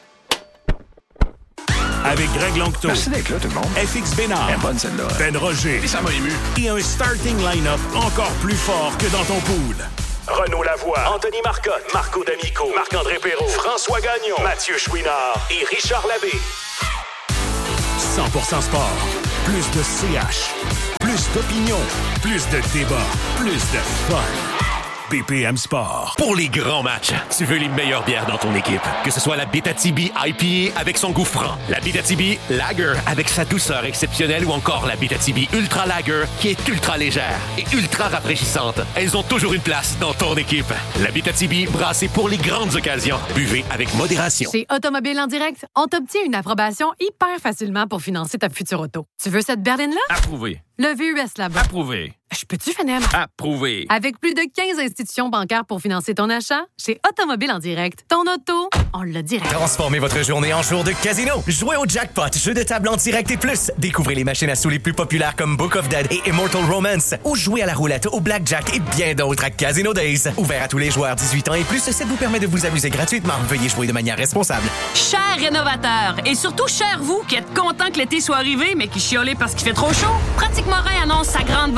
Avec Greg Longto. Merci d'être là, tout le monde. F X Bénard. Elle est bonne, celle-là. Ben Roger. Et ça m'a ému. Et un starting line-up encore plus fort que dans ton pool. Renaud Lavoie, Anthony Marcotte, Marco D'Amico, Marc-André Perrault, François Gagnon, Mathieu Chouinard et Richard Labbé. cent pour cent Sport. Plus de C H. Plus d'opinion. Plus de débat. Plus de fun. B P M Sport. Pour les grands matchs, tu veux les meilleures bières dans ton équipe. Que ce soit la Bétatibi I P A avec son goût franc, la Bétatibi Lager avec sa douceur exceptionnelle ou encore la Bétatibi Ultra Lager qui est ultra légère et ultra rafraîchissante. Elles ont toujours une place dans ton équipe. La Bétatibi, brassée pour les grandes occasions. Buvez avec modération. Chez Automobile en direct, on t'obtient une approbation hyper facilement pour financer ta future auto. Tu veux cette berline-là? Approuvé. Le V U S là-bas. Approuvé. Je peux-tu finir? Approuvé. Avec plus de quinze institutions bancaires pour financer ton achat, chez Automobile en direct, ton auto, on l'a direct. Transformez votre journée en jour de casino. Jouez au jackpot, jeu de table en direct et plus. Découvrez les machines à sous les plus populaires comme Book of Dead et Immortal Romance. Ou jouez à la roulette, au blackjack et bien d'autres à Casino Days. Ouvert à tous les joueurs dix-huit ans et plus, ça vous permet de vous amuser gratuitement. Veuillez jouer de manière responsable. Chers rénovateurs, et surtout chers vous qui êtes contents que l'été soit arrivé mais qui chiolez parce qu'il fait trop chaud, Pratiquement Rien annonce sa grande vente. Vous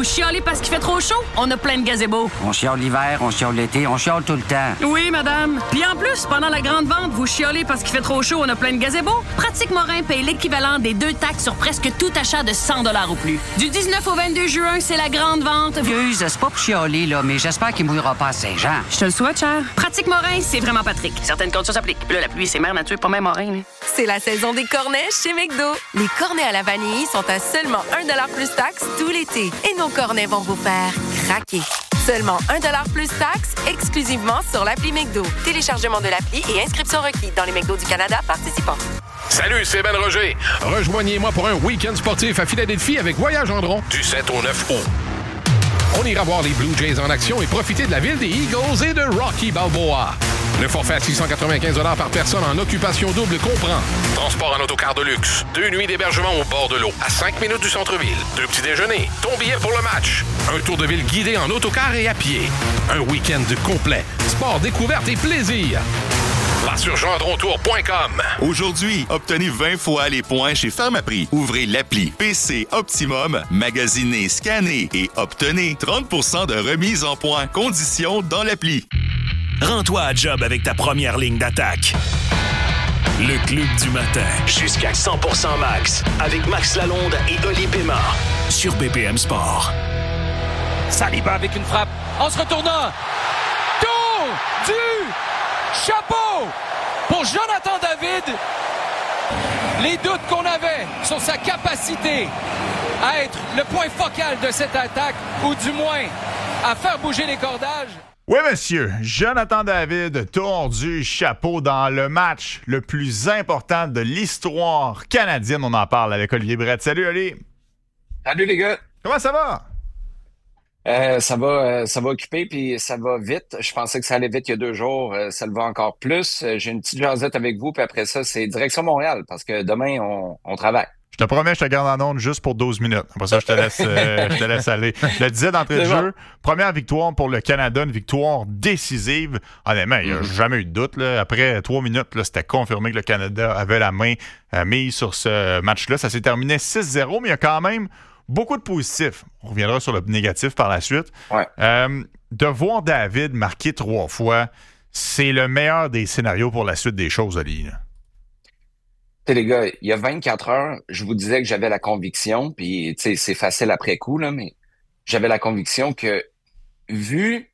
chialez parce qu'il fait trop chaud? On a plein de gazebos. On chiale l'hiver, on chiale l'été, on chiale tout le temps. Oui, madame. Puis en plus, pendant la grande vente, vous chialez parce qu'il fait trop chaud, on a plein de gazebos. Pratique Morin paye l'équivalent des deux taxes sur presque tout achat de cent dollars ou plus. Du dix-neuf au vingt-deux juin, c'est la grande vente. Excuse, c'est pas pour chialer, là, mais j'espère qu'il mouillera pas à Saint-Jean. Je te le souhaite, cher. Pratique Morin, c'est vraiment Patrick. Certaines conditions s'appliquent. Puis là, la pluie, c'est mère nature, pas même Morin. Là. C'est la saison des cornets chez McDo. Les cornets à la vanille sont à seulement un dollar plus taxes tout l'été. Et nos cornets vont vous faire craquer. Seulement un dollar plus taxes, exclusivement sur l'appli McDo. Téléchargement de l'appli et inscription requis dans les McDo du Canada participants. Salut, c'est Ben Roger. Rejoignez-moi pour un week-end sportif à Philadelphie avec Voyage Gendron du sept au neuf août. On ira voir les Blue Jays en action et profiter de la ville des Eagles et de Rocky Balboa. Le forfait à six cent quatre-vingt-quinze dollars par personne en occupation double comprend transport en autocar de luxe, deux nuits d'hébergement au bord de l'eau, à cinq minutes du centre-ville, deux petits déjeuners, ton billet pour le match, un tour de ville guidé en autocar et à pied, un week-end complet, sport, découverte et plaisir. Place sur gendron tour point com. Aujourd'hui, obtenez vingt fois les points chez Pharmaprix. Ouvrez l'appli P C Optimum, magasinez, scannez et obtenez trente pour cent de remise en points. Conditions dans l'appli. Rends-toi à job avec ta première ligne d'attaque. Le Club du matin, jusqu'à cent pour cent max, avec Max Lalonde et Oli Pema, sur B P M Sport. Saliba avec une frappe, en se retournant. Tour du chapeau pour Jonathan David. Les doutes qu'on avait sur sa capacité à être le point focal de cette attaque, ou du moins à faire bouger les cordages. Oui, monsieur. Jonathan David, tour du chapeau dans le match le plus important de l'histoire canadienne. On en parle avec Olivier Brett. Salut, Oli. Salut, les gars. Comment ça va? Euh, ça va euh, ça va occuper, puis ça va vite. Je pensais que ça allait vite il y a deux jours. Euh, ça le va encore plus. Euh, j'ai une petite jasette avec vous, puis après ça, c'est direction Montréal, parce que demain, on, on travaille. Je te promets, je te garde en onde juste pour douze minutes. Après ça, je te laisse, euh, je te laisse aller. Je le disais d'entrée de jeu, première victoire pour le Canada, une victoire décisive. Honnêtement, il n'y a mm-hmm. jamais eu de doute. Là. Après trois minutes, là, c'était confirmé que le Canada avait la main euh, mise sur ce match-là. Ça s'est terminé six zéro, mais il y a quand même beaucoup de positifs. On reviendra sur le négatif par la suite. Ouais. Euh, de voir David marquer trois fois, c'est le meilleur des scénarios pour la suite des choses, Oli. Là. Tu sais, les gars, il y a vingt-quatre heures, je vous disais que j'avais la conviction, puis tu sais, c'est facile après coup, là, mais j'avais la conviction que, vu,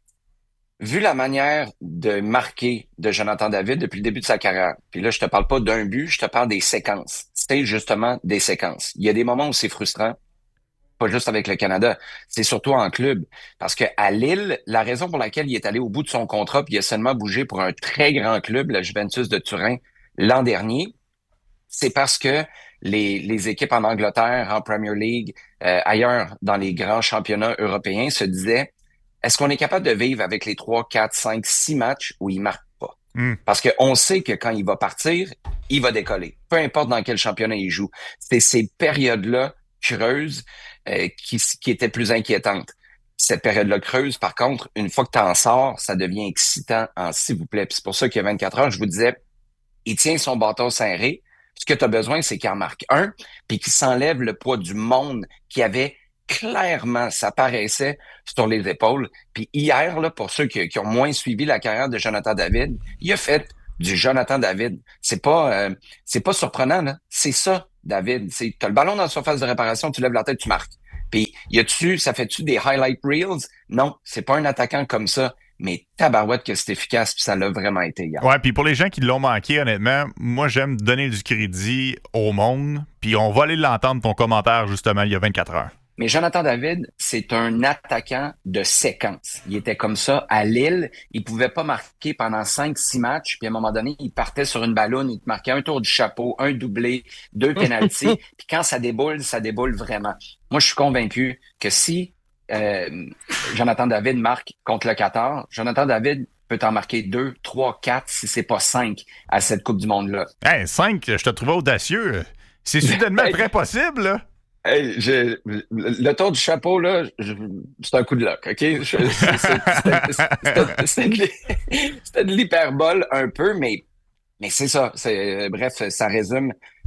vu la manière de marquer de Jonathan David depuis le début de sa carrière, puis là, je te parle pas d'un but, je te parle des séquences. C'est justement des séquences. Il y a des moments où c'est frustrant, pas juste avec le Canada, c'est surtout en club. Parce que à Lille, la raison pour laquelle il est allé au bout de son contrat, puis il a seulement bougé pour un très grand club, la Juventus de Turin, l'an dernier, c'est parce que les, les équipes en Angleterre, en Premier League, euh, ailleurs dans les grands championnats européens se disaient, est-ce qu'on est capable de vivre avec les trois, quatre, cinq, six matchs où il marque pas? Mm. Parce qu'on sait que quand il va partir, il va décoller. Peu importe dans quel championnat il joue. C'est ces périodes-là creuses euh, qui, qui étaient plus inquiétantes. Cette période-là creuse, par contre, une fois que tu en sors, ça devient excitant en s'il vous plaît. Puis c'est pour ça qu'il y a vingt-quatre heures, je vous disais, il tient son bâton serré. Ce que tu as besoin, c'est qu'il en marque un, puis qu'il s'enlève le poids du monde qui avait clairement, ça paraissait sur les épaules. Puis hier, là, pour ceux qui, qui ont moins suivi la carrière de Jonathan David, il a fait du Jonathan David. C'est pas euh, c'est pas surprenant, là. C'est ça, David. C'est, t'as le ballon dans la surface de réparation, tu lèves la tête, tu marques. Puis y a-tu, ça fait-tu des highlight reels? Non, c'est pas un attaquant comme ça. Mais tabarouette que c'est efficace, puis ça l'a vraiment été hier. Ouais, puis pour les gens qui l'ont manqué, honnêtement, moi, j'aime donner du crédit au monde, puis on va aller l'entendre, ton commentaire, justement, il y a vingt-quatre heures. Mais Jonathan David, c'est un attaquant de séquence. Il était comme ça à Lille. Il pouvait pas marquer pendant cinq, six matchs, puis à un moment donné, il partait sur une ballonne, il te marquait un tour du chapeau, un doublé, deux pénaltys, puis quand ça déboule, ça déboule vraiment. Moi, je suis convaincu que si Euh, Jonathan David marque contre le Qatar, Jonathan David peut en marquer deux, trois, quatre, si c'est pas cinq à cette Coupe du Monde-là. Hey, cinq, je te trouvais audacieux. C'est soudainement très possible, là. Hey, j'ai, le tour du chapeau, là, je, c'est un coup de luck, OK? Je, c'est, c'était, c'était, c'était, de, c'était de l'hyperbole un peu, mais, mais c'est ça. C'est, bref, ça résume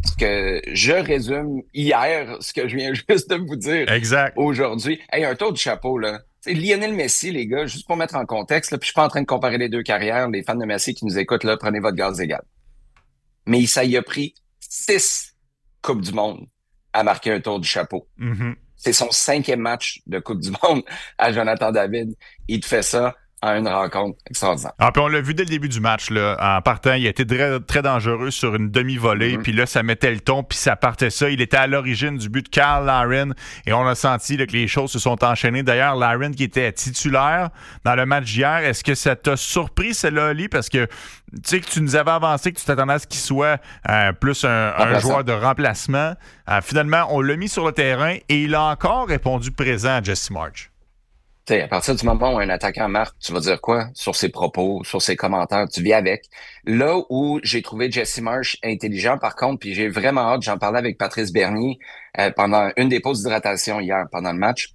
ce que je résume hier, ce que je viens juste de vous dire exact. aujourd'hui. Hey, un tour du chapeau, là. C'est Lionel Messi, les gars, juste pour mettre en contexte, là, puis je suis pas en train de comparer les deux carrières. Les fans de Messi qui nous écoutent, là, prenez votre gaz égal. Mais ça y a pris six Coupes du Monde à marquer un tour du chapeau. Mm-hmm. C'est son cinquième match de Coupe du Monde à Jonathan David. Il te fait ça en une rencontre extraordinaire. Ah, puis on l'a vu dès le début du match, là. En partant, il a été très, très dangereux sur une demi-volée, mm-hmm. puis là, ça mettait le ton, puis ça partait ça. Il était à l'origine du but de Kyle Larin, et on a senti là, que les choses se sont enchaînées. D'ailleurs, Larin qui était titulaire dans le match d'hier, est-ce que ça t'a surpris, celle-là, Ali? Parce que tu sais que tu nous avais avancé, que tu t'attendais à ce qu'il soit euh, plus un, un joueur de remplacement. Euh, finalement, on l'a mis sur le terrain, et il a encore répondu présent à Jesse Marsch. T'sais, à partir du moment où un attaquant marque, tu vas dire quoi sur ses propos, sur ses commentaires, tu vis avec. Là où j'ai trouvé Jesse Marsch intelligent, par contre, puis j'ai vraiment hâte, j'en parlais avec Patrice Bernier euh, pendant une des pauses d'hydratation hier, pendant le match.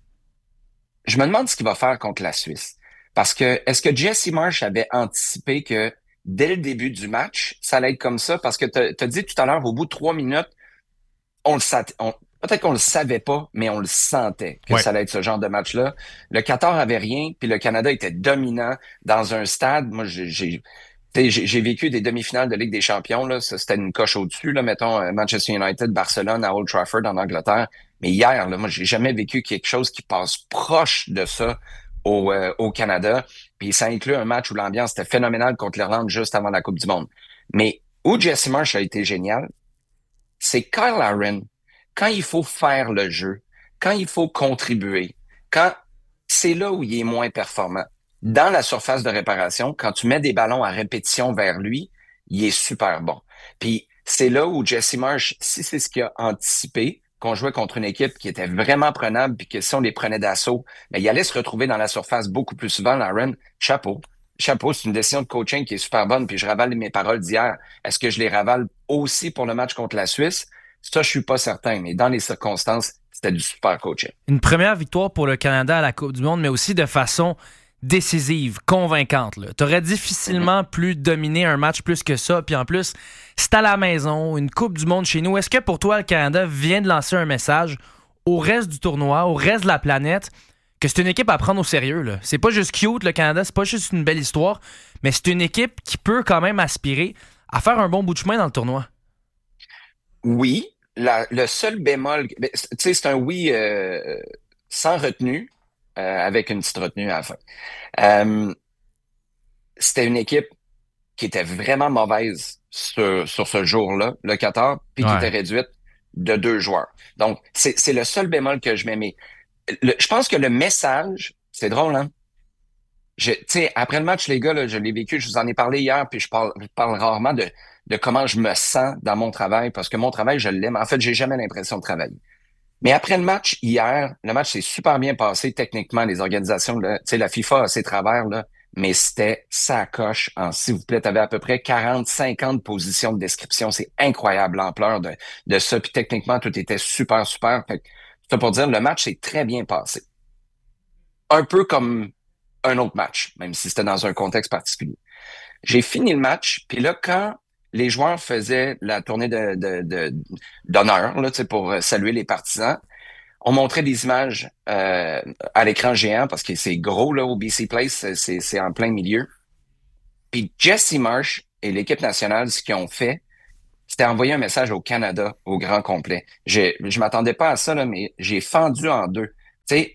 Je me demande ce qu'il va faire contre la Suisse. Parce que, est-ce que Jesse Marsch avait anticipé que dès le début du match, ça allait être comme ça? Parce que t'as, t'as dit tout à l'heure, au bout de trois minutes, on le sat- on, peut-être qu'on le savait pas, mais on le sentait que ouais. ça allait être ce genre de match-là. Le Qatar avait rien, puis le Canada était dominant dans un stade. Moi, j'ai, j'ai, j'ai, j'ai vécu des demi-finales de Ligue des Champions. Là, ça, c'était une coche au-dessus. Là, mettons Manchester United, Barcelone à Old Trafford en Angleterre. Mais hier, là, moi, j'ai jamais vécu quelque chose qui passe proche de ça au, euh, au Canada. Puis ça inclut un match où l'ambiance était phénoménale contre l'Irlande juste avant la Coupe du Monde. Mais où Jesse Marsch a été génial, c'est Kyle Larin. Quand il faut faire le jeu, quand il faut contribuer, quand c'est là où il est moins performant. Dans la surface de réparation, quand tu mets des ballons à répétition vers lui, il est super bon. Puis c'est là où Jesse Marsch, si c'est ce qu'il a anticipé, qu'on jouait contre une équipe qui était vraiment prenable, puis que si on les prenait d'assaut, ben, il allait se retrouver dans la surface beaucoup plus souvent, Larin. Chapeau. Chapeau, c'est une décision de coaching qui est super bonne, puis je ravale mes paroles d'hier. Est-ce que je les ravale aussi pour le match contre la Suisse? Ça, je suis pas certain, mais dans les circonstances, c'était du super coaching. Une première victoire pour le Canada à la Coupe du Monde, mais aussi de façon décisive, convaincante. Tu aurais difficilement mm-hmm. plus dominé un match plus que ça. Puis en plus, c'est à la maison, une Coupe du Monde chez nous. Est-ce que pour toi, le Canada vient de lancer un message au reste du tournoi, au reste de la planète, que c'est une équipe à prendre au sérieux, là? C'est pas juste cute, le Canada, c'est pas juste une belle histoire, mais c'est une équipe qui peut quand même aspirer à faire un bon bout de chemin dans le tournoi. Oui, la, le seul bémol, tu sais, c'est un oui euh, sans retenue, euh, avec une petite retenue à la fin. Euh, c'était une équipe qui était vraiment mauvaise sur, sur ce jour-là, le Qatar, puis ouais. qui était réduite de deux joueurs. Donc, c'est, c'est le seul bémol que je mets. Mais le, je pense que le message, c'est drôle, hein? Tu sais, après le match, les gars, là, je l'ai vécu, je vous en ai parlé hier, puis je parle, je parle rarement de, de comment je me sens dans mon travail, parce que mon travail, je l'aime. En fait, j'ai jamais l'impression de travailler. Mais après le match, hier, le match s'est super bien passé techniquement. Les organisations, tu sais, la FIFA a ses travers, là, mais c'était sa coche en, s'il vous plaît, t'avais à peu près quarante, cinquante positions de description. C'est incroyable l'ampleur de, de ça. Puis techniquement, tout était super, super. Fait que, c'est pour dire, le match s'est très bien passé. Un peu comme un autre match, même si c'était dans un contexte particulier. J'ai fini le match, puis là, quand les joueurs faisaient la tournée de, de, de, d'honneur là, pour saluer les partisans, on montrait des images euh, à l'écran géant, parce que c'est gros là au B C Place, c'est, c'est en plein milieu. Puis Jesse Marsch et l'équipe nationale, ce qu'ils ont fait, c'était envoyer un message au Canada au grand complet. Je je m'attendais pas à ça, là, mais j'ai fendu en deux. Tu sais,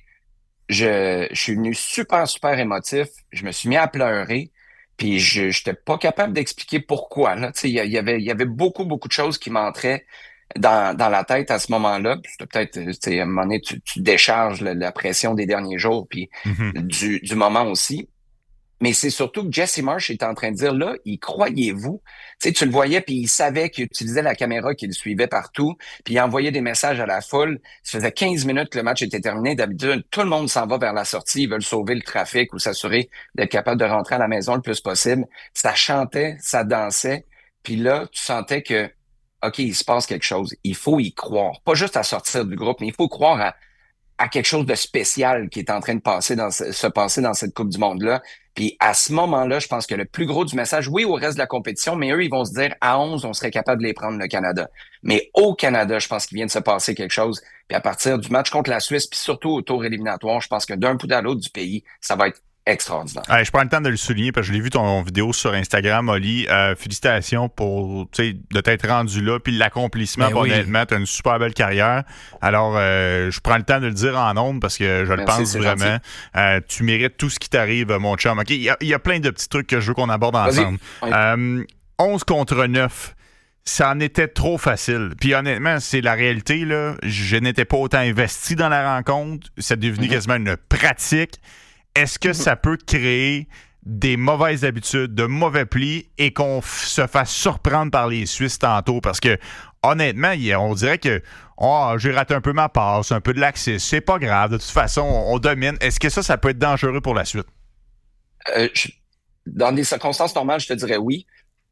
je, je suis venu super, super émotif. Je me suis mis à pleurer. Puis je j'étais pas capable d'expliquer pourquoi. Là. Tu sais, il y, y avait, il y avait beaucoup, beaucoup de choses qui m'entraient dans, dans la tête à ce moment-là. Puis c'était peut-être, tu sais, à un moment donné, tu, tu décharges la, la pression des derniers jours, puis mm-hmm. du, du moment aussi. Mais c'est surtout que Jesse Marsch est en train de dire, là, y croyez-vous? Tu sais, tu le voyais, puis il savait qu'il utilisait la caméra, qu'il le suivait partout, puis il envoyait des messages à la foule. Ça faisait quinze minutes que le match était terminé. D'habitude, tout le monde s'en va vers la sortie. Ils veulent sauver le trafic ou s'assurer d'être capable de rentrer à la maison le plus possible. Ça chantait, ça dansait. Puis là, tu sentais que, OK, il se passe quelque chose. Il faut y croire. Pas juste à sortir du groupe, mais il faut croire à à quelque chose de spécial qui est en train de passer dans, se passer dans cette Coupe du Monde-là. Puis à ce moment-là, je pense que le plus gros du message, oui, au reste de la compétition, mais eux, ils vont se dire, à onze, on serait capable de les prendre, le Canada. Mais au Canada, je pense qu'il vient de se passer quelque chose. Puis à partir du match contre la Suisse, puis surtout au tour éliminatoire, je pense que d'un bout à l'autre du pays, ça va être extraordinaire. Allez, je prends le temps de le souligner parce que je l'ai vu ton vidéo sur Instagram, Oli. Euh, félicitations pour de t'être rendu là, puis l'accomplissement. Ben honnêtement, oui. Tu as une super belle carrière. Alors, euh, je prends le temps de le dire en ondes parce que je le Merci, pense vraiment. Euh, tu mérites tout ce qui t'arrive, mon chum. OK, il y, y a plein de petits trucs que je veux qu'on aborde ensemble. Oui. Euh, onze contre neuf. Ça en était trop facile. Puis honnêtement, c'est la réalité, là. Je n'étais pas autant investi dans la rencontre. C'est devenu mm-hmm. quasiment une pratique. Est-ce que ça peut créer des mauvaises habitudes, de mauvais plis et qu'on f- se fasse surprendre par les Suisses tantôt? Parce que, honnêtement, on dirait que oh, j'ai raté un peu ma passe, un peu de laxisme. C'est pas grave. De toute façon, on, on domine. Est-ce que ça, ça peut être dangereux pour la suite? Euh, je, dans des circonstances normales, je te dirais oui.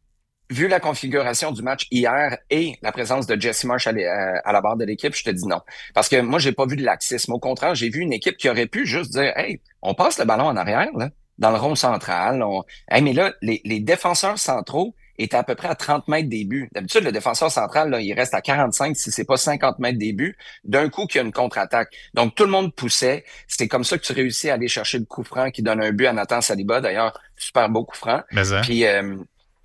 Vu la configuration du match hier et la présence de Jesse Marsh à, à la barre de l'équipe, je te dis non. Parce que moi, j'ai pas vu de laxisme. Au contraire, j'ai vu une équipe qui aurait pu juste dire « Hey, on passe le ballon en arrière, là, dans le rond central. On... » Hey, mais là, les, les défenseurs centraux étaient à peu près à trente mètres des buts. D'habitude, le défenseur central, là, il reste à quarante-cinq, si c'est pas cinquante mètres des buts. D'un coup, qu'il y a une contre-attaque. Donc, tout le monde poussait. C'est comme ça que tu réussis à aller chercher le coup franc qui donne un but à Nathan Saliba. D'ailleurs, super beau coup franc. Mais hein. Puis... Euh,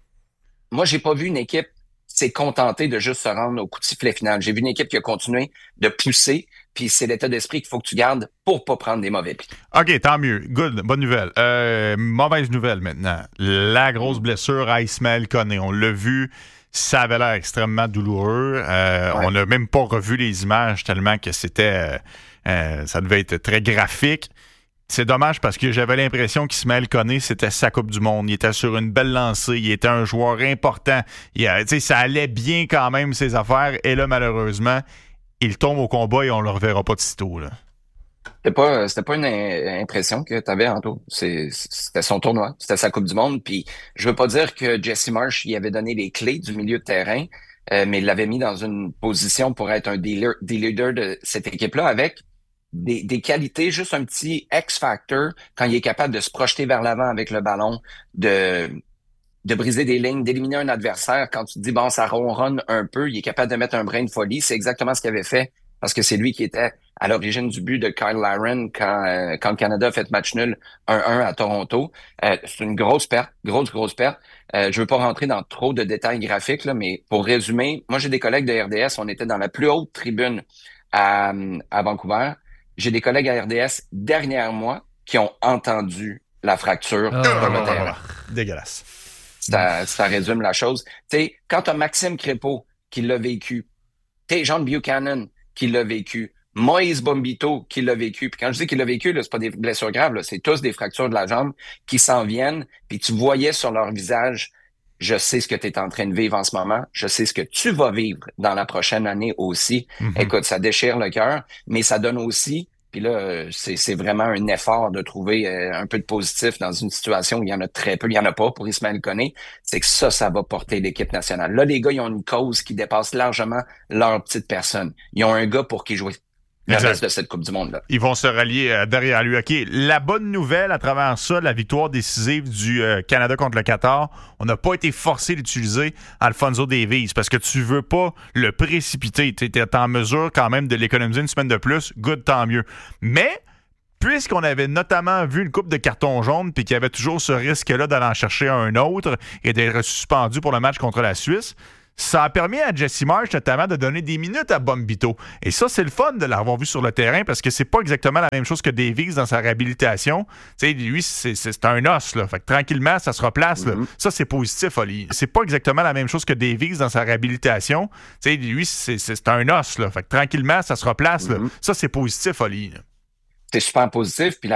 moi, j'ai pas vu une équipe s'est contentée de juste se rendre au coup de sifflet final. J'ai vu une équipe qui a continué de pousser, puis c'est l'état d'esprit qu'il faut que tu gardes pour pas prendre des mauvais plis. OK, tant mieux. Good, bonne nouvelle. Euh, mauvaise nouvelle maintenant. La grosse blessure à Ismaël Koné. On l'a vu, ça avait l'air extrêmement douloureux. Euh, ouais. On n'a même pas revu les images tellement que c'était... Euh, euh, ça devait être très graphique. C'est dommage parce que j'avais l'impression qu'Ismaël Koné, c'était sa Coupe du Monde. Il était sur une belle lancée. Il était un joueur important. Il a, ça allait bien quand même, ses affaires. Et là, malheureusement, il tombe au combat et on ne le reverra pas de sitôt. Là. C'était pas, c'était pas une impression que tu avais, Anto. C'est, c'était son tournoi. C'était sa Coupe du Monde. Puis je veux pas dire que Jesse Marsh y avait donné les clés du milieu de terrain, euh, mais il l'avait mis dans une position pour être un des, des leaders de cette équipe-là avec Des, des qualités, juste un petit X-factor quand il est capable de se projeter vers l'avant avec le ballon, de de briser des lignes, d'éliminer un adversaire. Quand tu te dis, bon, ça ronronne un peu, il est capable de mettre un brin de folie. C'est exactement ce qu'il avait fait parce que c'est lui qui était à l'origine du but de Kyle Larin quand, euh, quand le Canada a fait match nul un un à Toronto. Euh, c'est une grosse perte, grosse, grosse perte. Euh, je veux pas rentrer dans trop de détails graphiques, là, mais pour résumer, moi, j'ai des collègues de R D S. On était dans la plus haute tribune à, à Vancouver. J'ai des collègues à R D S derrière moi qui ont entendu la fracture oh, sur le terrain. Dégueulasse. Ça, ça résume la chose. Tu sais, quand t'as Maxime Crépeau qui l'a vécu, t'as John Buchanan qui l'a vécu, Moïse Bombito qui l'a vécu. Puis quand je dis qu'il l'a vécu, là, c'est pas des blessures graves, là, c'est tous des fractures de la jambe qui s'en viennent. Puis tu voyais sur leur visage, je sais ce que tu es en train de vivre en ce moment. Je sais ce que tu vas vivre dans la prochaine année aussi. Mm-hmm. Écoute, ça déchire le cœur, mais ça donne aussi, puis là, c'est, c'est vraiment un effort de trouver euh, un peu de positif dans une situation où il y en a très peu, il y en a pas pour Ismaël Koné. C'est que ça, ça va porter l'équipe nationale. Là, les gars, ils ont une cause qui dépasse largement leur petite personne. Ils ont un gars pour qui jouer le exact. Reste de cette Coupe du Monde-là. Ils vont se rallier euh, derrière lui. OK. La bonne nouvelle à travers ça, la victoire décisive du euh, Canada contre le Qatar, on n'a pas été forcé d'utiliser Alphonso Davies parce que tu veux pas le précipiter. Tu es en mesure quand même de l'économiser une semaine de plus. Good, tant mieux. Mais puisqu'on avait notamment vu une coupe de carton jaune puis qu'il y avait toujours ce risque-là d'aller en chercher un autre et d'être suspendu pour le match contre la Suisse, ça a permis à Jesse Marsh notamment de donner des minutes à Bombito. Et ça, c'est le fun de l'avoir vu sur le terrain parce que c'est pas exactement la même chose que Davies dans sa réhabilitation. Tu sais, lui, c'est, c'est, c'est un os, là. Fait que tranquillement, ça se replace, là. Mm-hmm. Ça, c'est positif, Oli. C'est pas exactement la même chose que Davies dans sa réhabilitation. Tu sais, lui, c'est, c'est, c'est un os, là. Fait que tranquillement, ça se replace, mm-hmm. là. Ça, c'est positif, Oli. C'est super positif. Puis la